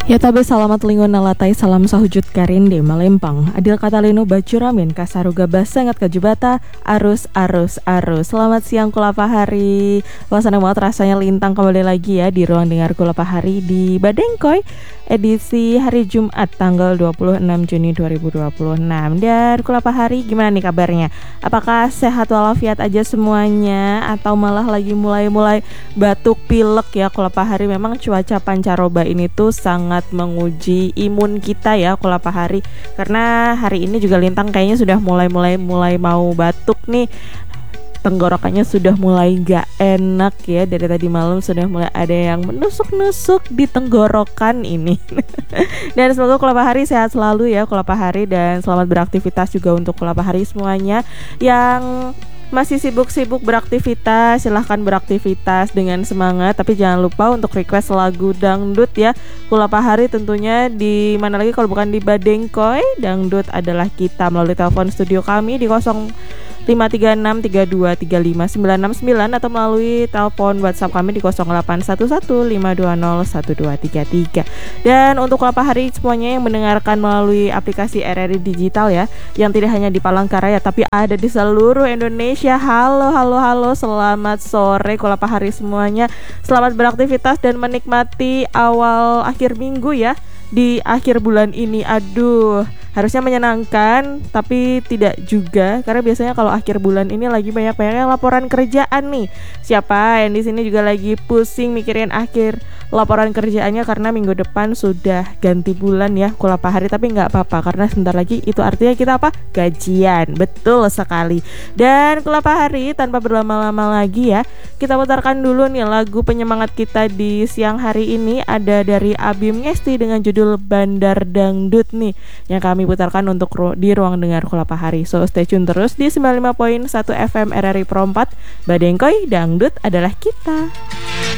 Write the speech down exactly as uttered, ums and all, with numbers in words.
Ya tabe salamat lingkungan nalatai salam sahujud karinde malempang adil katalino bacuramin kasaruga basangat kajubata arus arus arus. Selamat siang kulapa hari. Wah senang banget rasanya lintang kembali lagi ya di ruang dengar kulapa hari di Badengkoy edisi hari Jumat tanggal dua puluh enam Juni dua ribu dua puluh enam. Dan kulapa hari gimana nih kabarnya? Apakah sehat walafiat aja semuanya atau malah lagi mulai-mulai batuk pilek ya kulapa hari? Memang cuaca pancaroba ini tuh sangat menguji imun kita ya kulapa hari, karena hari ini juga lintang kayaknya sudah mulai-mulai mulai mau batuk nih. Tenggorokannya sudah mulai gak enak ya. Dari tadi malam sudah mulai ada yang menusuk-nusuk di tenggorokan ini. Dan semoga kulapa hari sehat selalu ya kulapa hari, dan selamat beraktivitas juga untuk kulapa hari semuanya. Yang masih sibuk-sibuk beraktivitas, silahkan beraktivitas dengan semangat. Tapi jangan lupa untuk request lagu dangdut ya kulapa hari, tentunya di mana lagi kalau bukan di Badengkoy. Dangdut adalah kita melalui telepon studio kami di nol lima tiga enam tiga dua tiga lima sembilan enam sembilan atau melalui telepon WhatsApp kami di nol delapan satu satu lima dua nol satu dua tiga tiga. Dan untuk kulapa hari semuanya yang mendengarkan melalui aplikasi R R I Digital ya, yang tidak hanya di Palangkaraya tapi ada di seluruh Indonesia. Halo halo halo, selamat sore kulapa hari semuanya. Selamat beraktivitas dan menikmati awal akhir minggu ya di akhir bulan ini. Aduh, harusnya menyenangkan tapi tidak juga, karena biasanya kalau akhir bulan ini lagi banyak-banyaknya laporan kerjaan nih. Siapa yang di sini juga lagi pusing mikirin akhir laporan kerjaannya karena minggu depan sudah ganti bulan ya kulapa hari. Tapi nggak apa-apa karena sebentar lagi itu artinya kita apa? Gajian. Betul sekali. Dan kulapa hari tanpa berlama-lama lagi ya, kita putarkan dulu nih lagu penyemangat kita di siang hari ini. Ada dari Abim Ngesti dengan judul Bandar Dangdut nih, yang kami putarkan untuk ru- di ruang dengar kulapa hari. So stay tune terus di sembilan puluh lima koma satu F M R R I Pro empat Badengkoy, dangdut adalah kita.